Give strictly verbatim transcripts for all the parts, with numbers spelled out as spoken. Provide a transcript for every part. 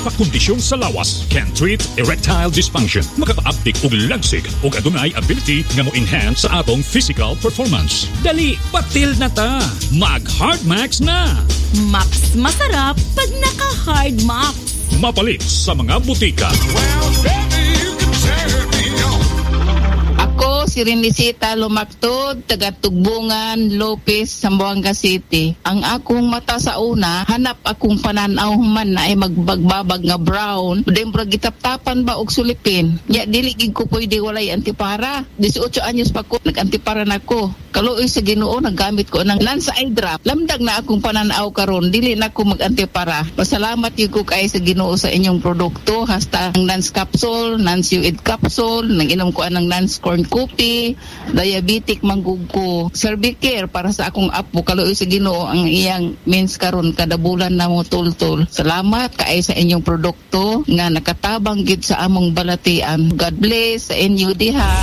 Nagpakondisyon sa lawas can treat erectile dysfunction. Makakaabdik og lagsig ug adunay ability nga mo-enhance sa atong physical performance. Dali, batil na ta. Mag Hard Max na. Max masarap pag naka-Hard Max. Mapalit sa mga butika. Well, baby, you can turn me on. Ako si Renisita Lumaktod, taga Tugbungan, Lopez, Zamboanga City. Ang akong mata sa una, hanap akong pananaw man na ay magbagbabag nga brown. Dembra gitaptapan ba og sulipin. Ya dili gid ko pwede walay antipara. eighteen anyos pa ko nag-antipara na ko. Kaluoy sa Ginoo naggamit ko ng Nance Eye Drop. Lamdag na akong pananaw karon, dili na ko mag-antipara. Pasalamat gyud ko kay sa Ginoo sa inyong produkto, hasta ang Nance Capsule, Nance U I D Capsule, nang inom ko ang Nance Corn Coffee, diabetic manggug ko. Cervicare para sa akong apo, kaluoy sa Ginoo ang iyang means karon kada bulan na mo tultol. Salamat kay sa inyong produkto nga nakatabang gid sa among balatian. God bless sa inyo diha.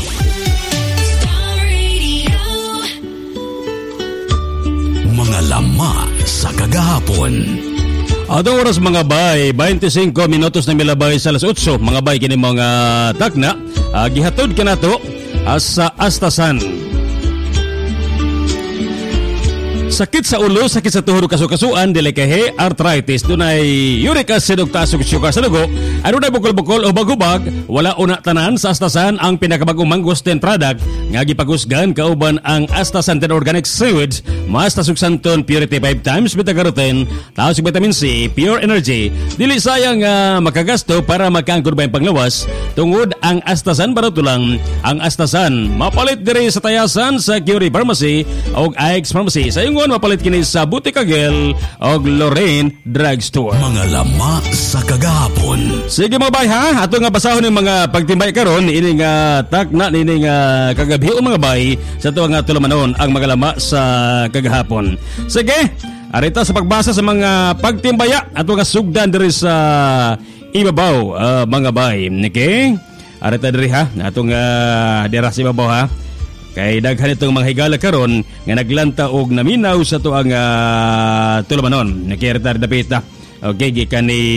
Mga lama sa kagahapon. Atong oras mga bay, twenty-five minutos na milabay sa alas eight. Mga bay kini mga takna, uh, gihatod ka na to uh, sa Astasan. Sakit sa ulo, sakit sa tuhod, kasukasuan, delikahe, arthritis, dunay uric acid ug taas og sugar sa dugo, ano na bukol-bukol o bagubag, wala una tanan sa Astasan ang pinakabagong mangosteen product nga gipagusgan kauban ang Astasan ten Organic Sewage, mas tasuksanton purity five times beta-carotene, taos og vitamin C, pure energy, dili sayang uh, makagasto para makaangkod ba yung panglawas, tungod ang Astasan barato lang, ang Astasan mapalit diri sa tayasan sa Curie Pharmacy o Ike's Pharmacy. Sa yung mapalit kini sa Butikagel o Lorraine Drugstore. Mga lama sa kagahapon. Sige mga bay ha, ato nga basahon ng mga pagtimbay karon ini nga takna ini nga kagabion mga bay sa tuwa nga tulamanon ang mga lama sa kagahapon. Sige, arita sa pagbasa sa mga pagtimbaya ato nga sugdan diri sa ibabaw uh, mga bay. Okay? Arita diri ha, ato nga dira sa ibabaw ha. Kay daghan itong mga higala karon nga naglanta og naminaw sa tuang uh, tulamanon. Nakirita dapita. Okay, gikan ni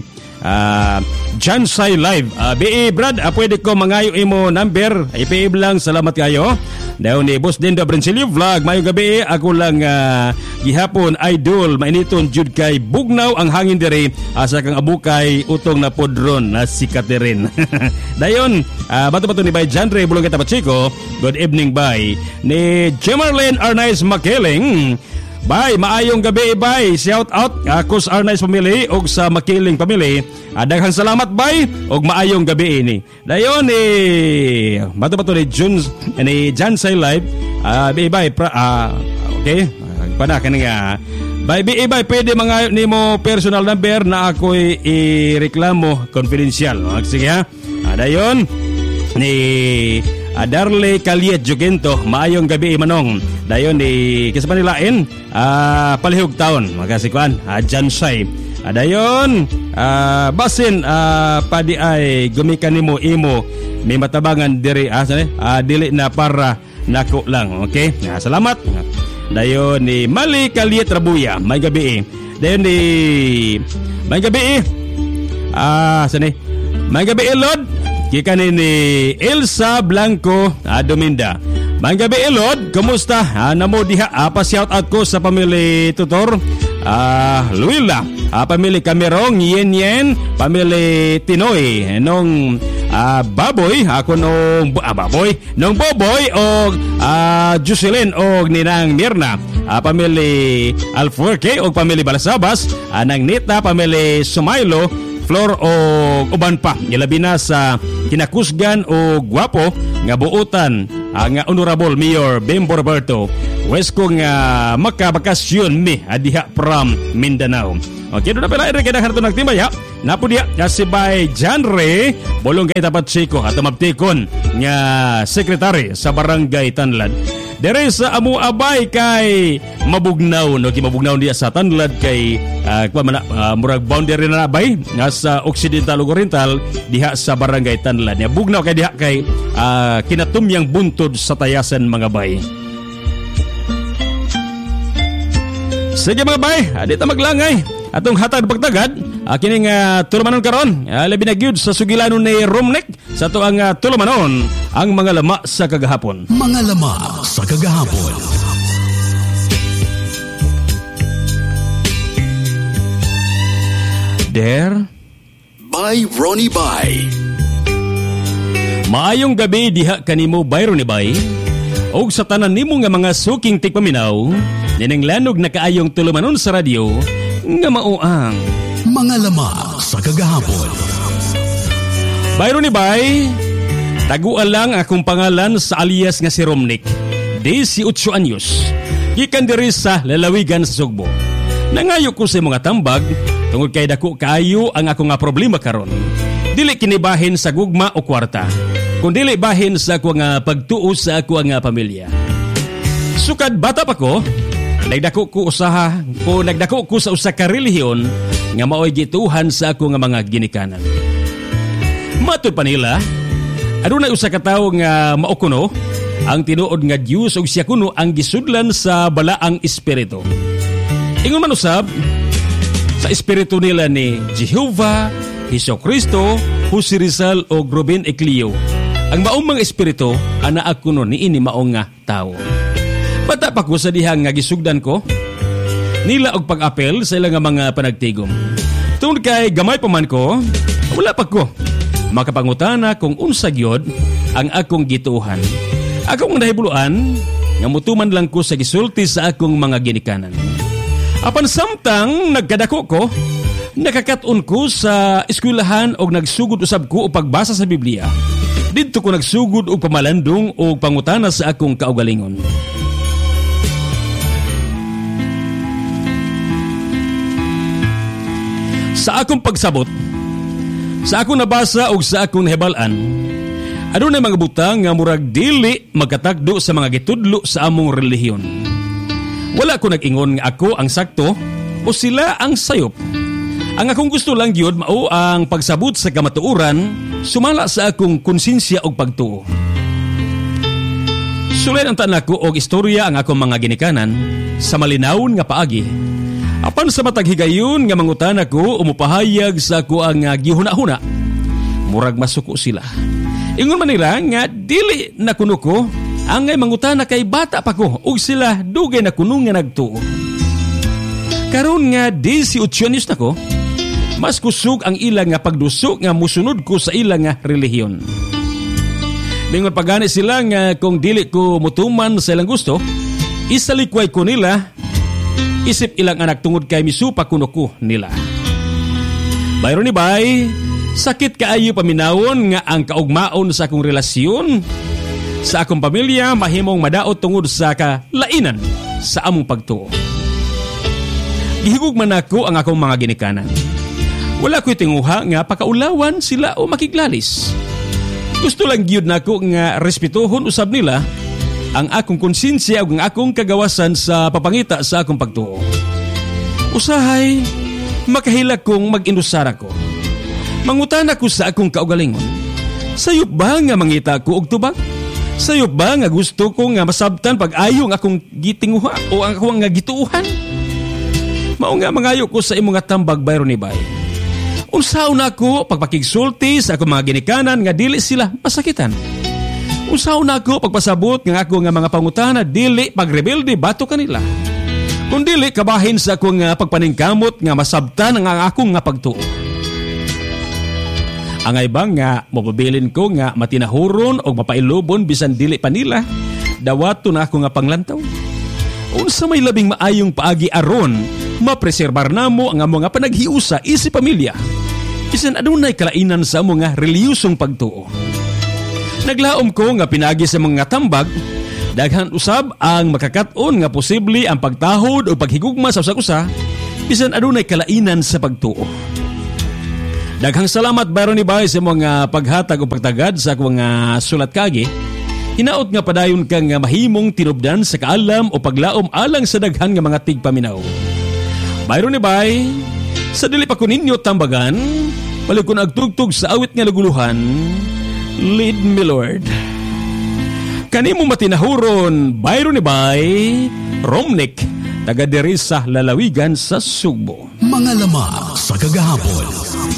uh, Jansay Live. Uh, B A Brad, uh, pwede ko mangayo imo number. I P A lang, salamat kayo. Dayon ni Boss Dindo Brincilio Vlog, mayong gabi, ako lang uh, gihapon idol, mainiton jud kay bugnaw ang hangin diri, asa kang abukay utong na podron na si Catherine. Dayon, uh, bato-bato ni Bay Janre Bulong kita Pachiko. Good evening bye. Ni Jemarlene Arnaiz Makiling. Bye, maayong gabi bye. Shout out ako sa Arnaiz family og sa Makiling family. Daghang salamat bye og maayong gabi ini. Dayon ni eh, bato-bato ni Jun ni Jansay Live. Ah uh, bye bye pra, uh, okay. Pana kani nga. Bye bye bye pwede mangayo nimo personal number na ako'y ireklamo confidential. Sige ha. Ah, dayon ni Adarle Caliet Jugento, maayong gabi manong. Dayon ni kisa panilain, ah uh, palihog taon, magasikuan, uh, Jansay. Uh, dayon, uh, basin uh, padi ay gumikan nimo imo may matabangan diri asa uh, dili na para nako lang, okay? Uh, salamat. Dayon ni Mali Caliet Rabuya, may gabi. Dayon ni may gabi. Ah, uh, sani. May gabi Lord. Kikanin ni Elsa Blanco uh, Dominda. Mga gabi Elod, kumusta? Uh, namo diha, uh, pa-shout out ko sa pamilya Tutor, uh, Luila, uh, pamilya Camerong, Yen Yen, pamilya Tinoy, nung uh, Baboy, ako nung uh, Baboy, nung Boboy, o uh, Jocelyn, o Ninang Mirna, uh, pamilya Alfuerque, o pamilya Balasabas, uh, nang Nita, pamilya Sumailo, Flor o uban pa, ilabi na sa kinakusgan o gwapo nga buutan uh, nga Honorable Mayor Bembo Roberto Wesko nga makabakasyon mi adiha from Mindanao. Okay, doon na pala rin kaya nakanto nagtimbaya. Napo diya, nasibay Janre, bolong kay tapat siko at mabtikon nga sekretary sa Barangay Tanlad. Dere sa amu abay kay mabugnaw, no? Kimabugnaw diya sa Tanlad kay uh, mana, uh, murag boundary na abay nga sa Occidental ug Oriental diha sa Barangay Tanlad. Nya bugnaw kay diha kay uh, kinatumyang buntod sa tayasan mga bay. Sige mga bay, adita maglangay. atong hatag pagtagad uh, kining uh, tulumanon karon uh, labi na gyud sa sugilanon ni Romnek sa tuang uh, tulumanon ang mga lama sa kagahapon. Mga lama sa kagahapon. There By Ronnie Bay. Maayong gabi diha kanimo by Ronnie Bay. Og sa tanan nimo nga mga suking tigpaminaw, ninang lanog na kaayong tulumanon sa radyo nga mauang Mga lama sa kagahapon. by Ronnie Bay. Taguan lang akong pangalan sa alias nga si Romnek. eighteen anyos. Gikan diri sa lalawigan sa Sugbo. Nangayo ko sa mga tambag tungod kay dako kaayo ang ako nga problema karon. Dili kinibahin sa gugma o kwarta, kundi bahin sa ako nga pagtuo sa ako nga pamilya. Sukad bata pa ko, nagdako ko usaha ko nagdako ko sa usa ka relihiyon nga maoy gituhan sa ako nga mga ginikanan. Matud pa nila, adunay usa ka tawo nga mao kuno ang tinuod nga Dios ug siya kuno ang gisudlan sa balaang espiritu. Ingon man usab sa espiritu nila ni Jehovah, Hesukristo, Jose Rizal o Ruben Eclio. Ang maong mga espiritu ana ako no niini maong nga tawo. Bata pa ko sa dihang nga gisugdan ko nila og pag-apel sa ilang mga panagtigom. Tungod kay gamay pa man ko, wala pa ko makapangutana kung unsa gyud ang akong gituhan. Akong nahibuluan nga mutuman lang ko sa gisulti sa akong mga ginikanan. Apan samtang nagkadako ko, nakakaton ko sa eskwelahan og nagsugod usab ko og pagbasa sa Biblia. Didto ko nagsugod og pamalandong og pangutana sa akong kaugalingon. Sa akong pagsabot, sa akong nabasa og sa akong nahibalan, adunay mga butang nga murag dili magkatakdo sa mga gitudlo sa among relihiyon. Wala ko nag-ingon nga ako ang sakto o sila ang sayop. Ang akong gusto lang gyud mao ang pagsabot sa kamatuoran sumala sa akong konsensya og pagtuo. Sulay ang tanan ko og istorya ang akong mga ginikanan sa malinawon nga paagi. Apan sa matag higayon nga mangutana ko umupahayag sa ako ang gihuna-huna, murag masuko sila. Ingon man nila nga dili na kuno ko ang ngay mangutana kay bata pa ko ug sila dugay na kuno nga nagtuo. Karon nga eighteen anyos na ko, mas kusog ang ilang nga pagdusok nga musunod ko sa ilang nga relihiyon. Mingon pagani sila nga kung dili ko mutuman sa ilang gusto, isalikway ko nila, isip ilang anak tungod kay misupa kuno ko nila. Bayron ni bay, sakit kaayo paminawon nga ang kaugmaon sa akong relasyon sa akong pamilya mahimong madaot tungod sa kalainan sa among pagtuo. Gihigog man ako ang akong mga ginikanan. Wala ko'y tinguha nga pakaulawan sila o makiglalis. Gusto lang gyud nako nga respetuhon usab nila ang akong konsensya ug ang akong kagawasan sa papangita sa akong pagtuo. Usahay makahila kong mag-inusara ko. Mangutana ko sa akong kaugalingon. Sayop ba nga mangita ko og tubag? Sayop ba nga gusto ko nga masabtan pag ayong akong gitinguha o ang akong nga gituuhan? Mao nga mangayo ko sa imong nga tambag bayro ni bay. Unsaon na ako pagpakigsulti sa akong mga ginikanan nga dili sila masakitan. Unsaon na ako pagpasabot nga ako nga mga pangutana dili pagrebelde bato kanila. Kung dili kabahin sa akong nga pagpaningkamot nga masabtan ang akong nga pagtuo. Angay bang nga mababilin ko nga matinahuron o mapailubon bisan dili pa nila, dawato na ako nga panglantaw. Unsa may labing maayong paagi aron mapreserbar namo ang among nga panaghiusa isip pamilya. Bisan adunay kalainan sa among nga reliyosong pagtuo. Naglaom ko nga pinagi sa mga tambag, daghan usab ang makakaton nga posible ang pagtahod o paghigugma sa usa-usa bisan adunay kalainan sa pagtuo. Daghang salamat bayron ni bay sa mga paghatag o pagtagad sa akong nga sulat kagi. Hinaot nga padayon kang nga mahimong tinubdan sa kaalam o paglaom alang sa daghan nga mga tigpaminaw. Bayron ni bay, sa dili pa ko ninyo tambagan, balik ko nagtugtog sa awit nga naguluhan, Lead Me Lord. Kanimo matinahuron, bayron ni bay, Romnek, taga diri sa lalawigan sa Sugbo. Mga lama sa kagahapon.